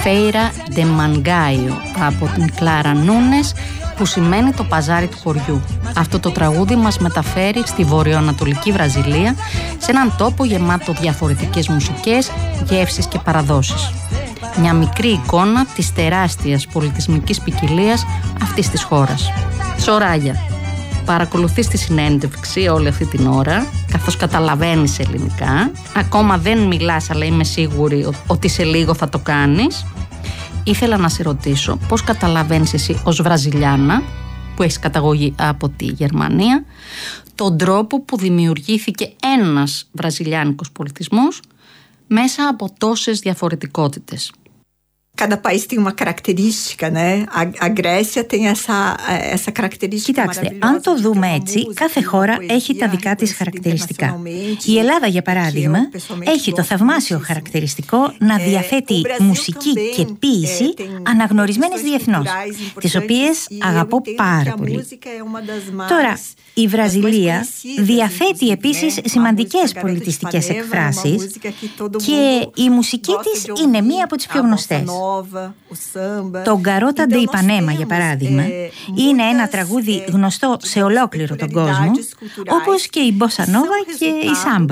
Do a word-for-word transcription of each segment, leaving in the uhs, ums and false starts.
Feira de Mangaio από την Κλάρα Νούνες, που σημαίνει το παζάρι του χωριού. Αυτό το τραγούδι μας μεταφέρει στη βορειοανατολική Βραζιλία, σε έναν τόπο γεμάτο διαφορετικές μουσικές, γεύσεις και παραδόσεις. Μια μικρή εικόνα της τεράστιας πολιτισμικής ποικιλίας αυτής της χώρας. Σοράγια, παρακολουθείς τη συνέντευξη όλη αυτή την ώρα, καθώς καταλαβαίνεις ελληνικά. Ακόμα δεν μιλάς, αλλά είμαι σίγουρη ότι σε λίγο θα το κάνεις. Ήθελα να σε ρωτήσω πώς καταλαβαίνεις εσύ ως Βραζιλιάνα, που έχεις καταγωγή από τη Γερμανία, τον τρόπο που δημιουργήθηκε ένας βραζιλιάνικος πολιτισμός μέσα από τόσες διαφορετικότητες. Cada país tem uma característica, né? A, a Grécia tem essa, essa característica. Κοιτάξτε, αν το δούμε έτσι, κάθε χώρα έχει τα δικά της χαρακτηριστικά. Η Ελλάδα, για παράδειγμα, έχει το θαυμάσιο χαρακτηριστικό να διαθέτει μουσική και ποίηση αναγνωρισμένες διεθνώς, τις οποίες αγαπώ πάρα πολύ. Τώρα, η Βραζιλία διαθέτει επίσης σημαντικές πολιτιστικές εκφράσεις και η μουσική της είναι μία από τις πιο γνωστές. Το Γκαρότα ντε Ιπανέμα, για παράδειγμα, είναι ένα τραγούδι γνωστό σε ολόκληρο τον κόσμο, όπως και η Μπόσα Νόβα και η Σάμπα.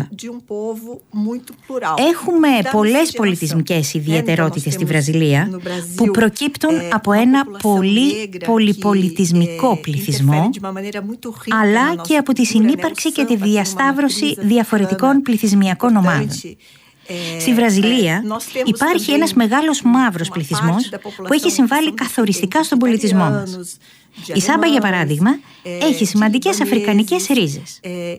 Έχουμε πολλές πολιτισμικές ιδιαιτερότητες στη Βραζιλία που προκύπτουν από ένα πολύ πολυπολιτισμικό πληθυσμό, αλλά και από τη συνύπαρξη και τη διασταύρωση διαφορετικών πληθυσμιακών ομάδων. Στη Βραζιλία υπάρχει ένας μεγάλος μαύρος πληθυσμός που έχει συμβάλει καθοριστικά στον πολιτισμό μας. Η Σάμπα, για παράδειγμα, έχει σημαντικές αφρικανικές ρίζες.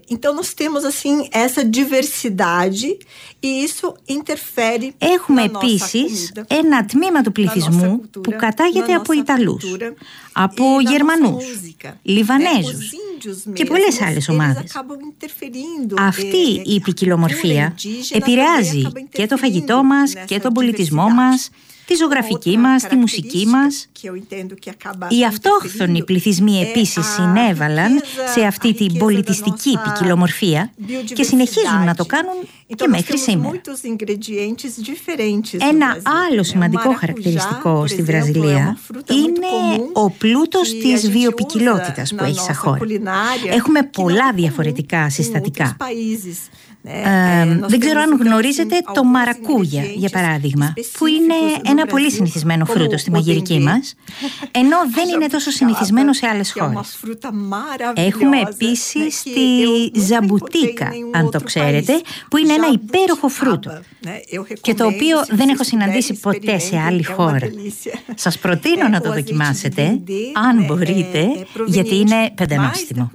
Έχουμε επίσης ένα τμήμα του πληθυσμού που κατάγεται από Ιταλούς, από Γερμανούς, Λιβανέζους και πολλές άλλες ομάδες. Αυτή η ποικιλομορφία επηρεάζει και το φαγητό μας και τον πολιτισμό μας, τη ζωγραφική μας, τη μουσική μας. Οι αυτόχθονοι πληθυσμοί επίσης συνέβαλαν σε αυτή την πολιτιστική ποικιλομορφία και συνεχίζουν να το κάνουν και μέχρι σήμερα. Ένα άλλο σημαντικό χαρακτηριστικό στη Βραζιλία είναι ο πλούτος της βιοποικιλότητας που έχει σαν χώρα. Έχουμε πολλά διαφορετικά συστατικά. Ε, δεν ξέρω αν γνωρίζετε το μαρακούγια, για παράδειγμα, που είναι ένα πολύ συνηθισμένο φρούτο στη μαγειρική μας, ενώ δεν είναι τόσο συνηθισμένο σε άλλες χώρες. Έχουμε επίσης τη ζαμπουτίκα, αν το ξέρετε, που είναι ένα υπέροχο φρούτο και το οποίο δεν έχω συναντήσει ποτέ σε άλλη χώρα. Σας προτείνω να το δοκιμάσετε, αν μπορείτε, γιατί είναι πεντανόστιμο.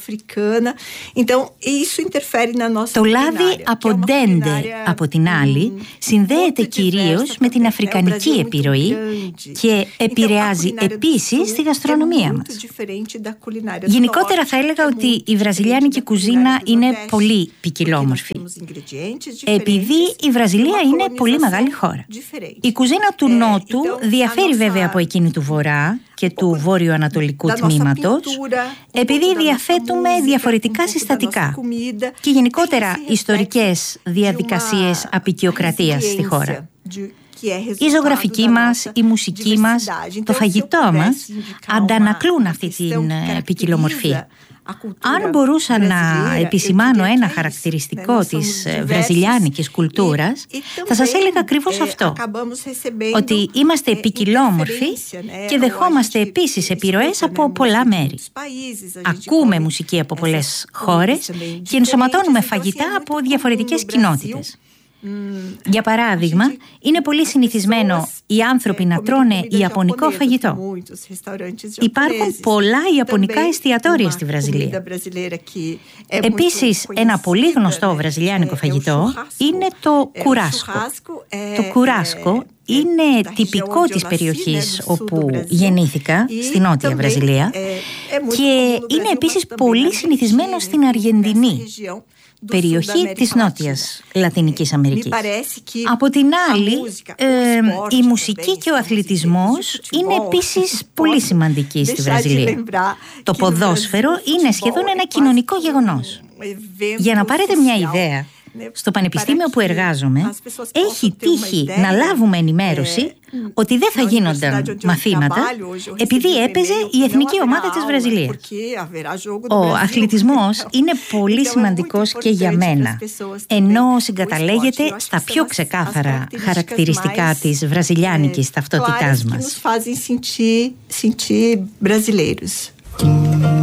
Το λάδι από ντέντε, από την άλλη, συνδέεται κυρίως με την αφρικανική επιρροή και επηρεάζει επίσης τη γαστρονομία μας. Γενικότερα θα έλεγα ότι η βραζιλιάνικη κουζίνα είναι πολύ ποικιλόμορφη. Επειδή η Βραζιλία είναι πολύ μεγάλη χώρα. Η κουζίνα του Νότου διαφέρει βέβαια από εκείνη του Βορρά και του βόρειο-ανατολικού τμήματος, επειδή διαθέτουμε διαφορετικά συστατικά και γενικότερα ιστορικές διαδικασίες αποικιοκρατίας στη χώρα. Η ζωγραφική μας, η μουσική μας, το φαγητό μας αντανακλούν αυτή την ποικιλομορφία. Αν μπορούσα να επισημάνω ένα χαρακτηριστικό της βραζιλιάνικης κουλτούρας, θα σας έλεγα ακριβώς αυτό, ότι είμαστε ποικιλόμορφοι και δεχόμαστε επίσης επιρροές από πολλά μέρη. Ακούμε μουσική από πολλές χώρες και ενσωματώνουμε φαγητά από διαφορετικές κοινότητες. Για παράδειγμα, είναι πολύ συνηθισμένο οι άνθρωποι να τρώνε ιαπωνικό φαγητό. Υπάρχουν πολλά ιαπωνικά εστιατόρια στη Βραζιλία. Επίσης, ένα πολύ γνωστό βραζιλιάνικο φαγητό είναι το κουράσκο. Το κουράσκο είναι τυπικό της περιοχής όπου γεννήθηκα, στη Νότια Βραζιλία, και είναι επίσης πολύ συνηθισμένο στην Αργεντινή, περιοχή της Νότιας Λατινικής Αμερικής. Από την άλλη, ε, η μουσική και ο αθλητισμός είναι επίσης πολύ σημαντικοί στη Βραζιλία. Το ποδόσφαιρο είναι σχεδόν ένα κοινωνικό γεγονός. Για να πάρετε μια ιδέα, Στο πανεπιστήμιο που εργάζομαι έχει τύχει να λάβουμε ενημέρωση ότι δεν θα γίνονταν μαθήματα επειδή έπαιζε η εθνική ομάδα της Βραζιλίας. Ο αθλητισμός είναι πολύ σημαντικός και για μένα, ενώ συγκαταλέγεται στα πιο ξεκάθαρα χαρακτηριστικά της βραζιλιάνικης ταυτότητάς μας.